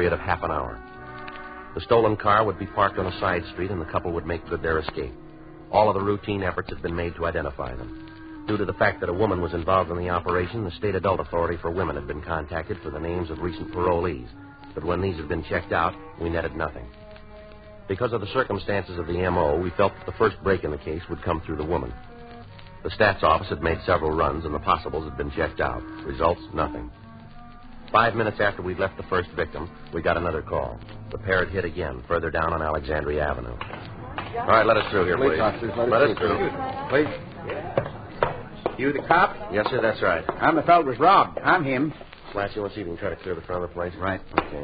period of half an hour. The stolen car would be parked on a side street, and the couple would make good their escape. All of the routine efforts had been made to identify them. Due to the fact that a woman was involved in the operation, the State Adult Authority for Women had been contacted for the names of recent parolees. But when these had been checked out, we netted nothing. Because of the circumstances of the M.O., we felt that the first break in the case would come through the woman. The stats office had made several runs, and the possibles had been checked out. Results, nothing. 5 minutes after we'd left the first victim, we got another call. The pair had hit again, further down on Alexandria Avenue. All right, let us through here, please. Let us through. Please. You the cop? Yes, sir, that's right. I'm the fellow who was robbed. I'm him. Slatch, you want to see if you can try to clear the front of the place? Right. Okay.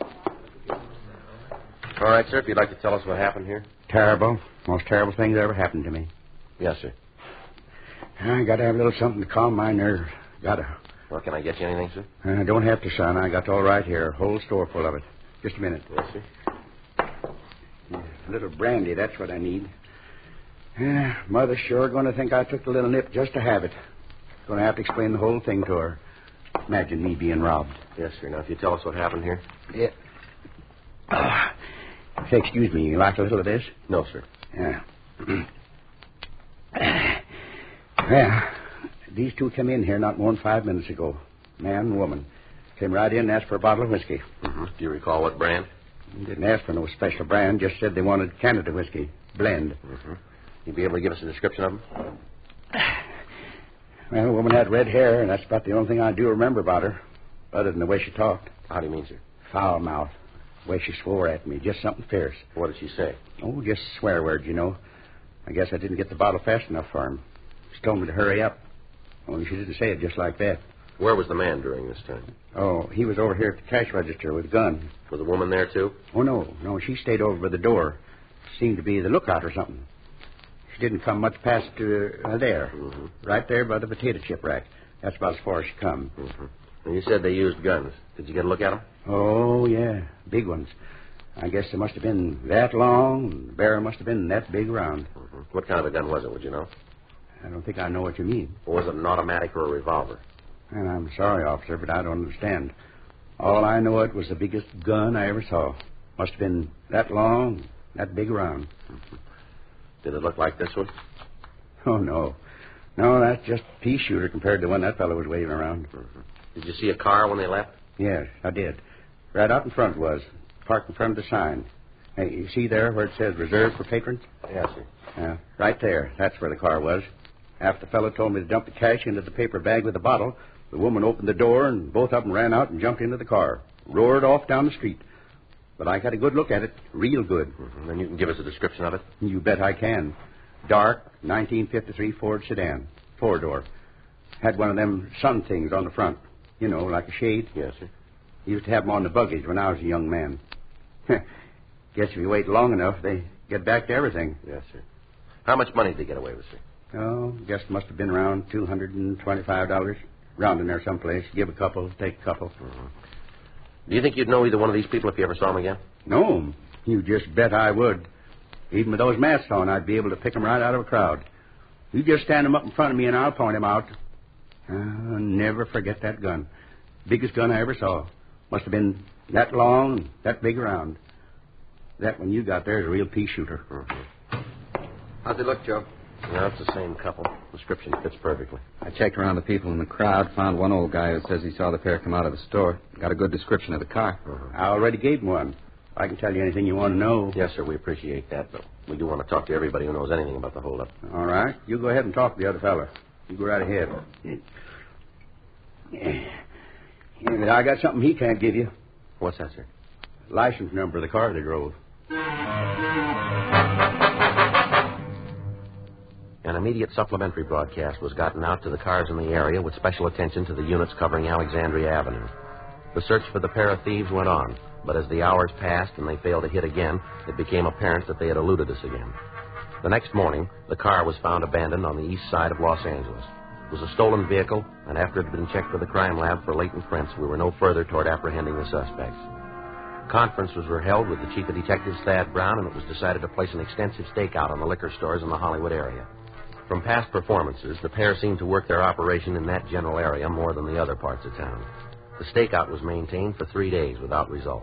All right, sir, if you'd like to tell us what happened here. Terrible. Most terrible thing that ever happened to me. Yes, sir. I got to have a little something to calm my nerves. Gotta. Well, can I get you anything, sir? I don't have to, son. I got all right here. A whole store full of it. Just a minute. Yes, sir. A little brandy, that's what I need. Mother's sure going to think I took the little nip just to have it. Going to have to explain the whole thing to her. Imagine me being robbed. Yes, sir. Now, if you tell us what happened here. Yeah. Say, excuse me, you like a little of this? No, sir. Yeah. Well, these two came in here not more than 5 minutes ago. Man and woman. Came right in and asked for a bottle of whiskey. Mm-hmm. Do you recall what brand? Didn't ask for no special brand, just said they wanted Canada whiskey. Blend. Mm-hmm. You'd be able to give us a description of them? Well, the woman had red hair, and that's about the only thing I do remember about her, other than the way she talked. How do you mean, sir? Foul mouth. The way she swore at me, just something fierce. What did she say? Oh, just swear words, you know. I guess I didn't get the bottle fast enough for him. She told me to hurry up. Only she didn't say it just like that. Where was the man during this time? Oh, he was over here at the cash register with a gun. Was the woman there, too? Oh, no. She stayed over by the door. Seemed to be the lookout or something. She didn't come much past there. Mm-hmm. Right there by the potato chip rack. That's about as far as she come. Mm-hmm. And you said they used guns. Did you get a look at them? Oh, yeah. Big ones. I guess they must have been that long, and the barrel must have been that big around. Mm-hmm. What kind of a gun was it, would you know? I don't think I know what you mean. Or was it an automatic or a revolver? And I'm sorry, officer, but I don't understand. All I know, it was the biggest gun I ever saw. Must have been that long, that big around. Mm-hmm. Did it look like this one? Oh, no. No, that's just a pea shooter compared to the one that fellow was waving around. Mm-hmm. Did you see a car when they left? Yes, I did. Right out in front was. Parked in front of the sign. Hey, you see there where it says reserved for patrons? Yes, sir. Yeah, right there. That's where the car was. After the fellow told me to dump the cash into the paper bag with the bottle, the woman opened the door, and both of them ran out and jumped into the car. Roared off down the street. But I got a good look at it. Real good. Mm-hmm. Then you can give us a description of it? You bet I can. Dark, 1953 Ford sedan. Four-door. Had one of them sun things on the front. You know, like a shade. Yes, sir. Used to have them on the buggies when I was a young man. Guess if you wait long enough, they get back to everything. Yes, sir. How much money did they get away with, sir? Oh, guess it must have been around $225. Round in there someplace. Give a couple, take a couple. Mm-hmm. Do you think you'd know either one of these people if you ever saw them again? No, you just bet I would. Even with those masks on, I'd be able to pick them right out of a crowd. You just stand them up in front of me and I'll point them out. I'll never forget that gun. Biggest gun I ever saw. Must have been that long, that big around. That one you got there is a real pea shooter. Mm-hmm. How's it look, Joe? Yeah, it's the same couple. Description fits perfectly. I checked around the people in the crowd, found one old guy who says he saw the pair come out of the store. Got a good description of the car. Mm-hmm. I already gave him one. I can tell you anything you want to know. Yes, sir, we appreciate that, but we do want to talk to everybody who knows anything about the holdup. All right. You go ahead and talk to the other fella. You go right ahead. Yeah, but I got something he can't give you. What's that, sir? License number of the car they drove. An immediate supplementary broadcast was gotten out to the cars in the area with special attention to the units covering Alexandria Avenue. The search for the pair of thieves went on, but as the hours passed and they failed to hit again, it became apparent that they had eluded us again. The next morning, the car was found abandoned on the east side of Los Angeles. It was a stolen vehicle, and after it had been checked with the crime lab for latent prints, we were no further toward apprehending the suspects. Conferences were held with the chief of detectives, Thad Brown, and it was decided to place an extensive stakeout on the liquor stores in the Hollywood area. From past performances, the pair seemed to work their operation in that general area more than the other parts of town. The stakeout was maintained for 3 days without result.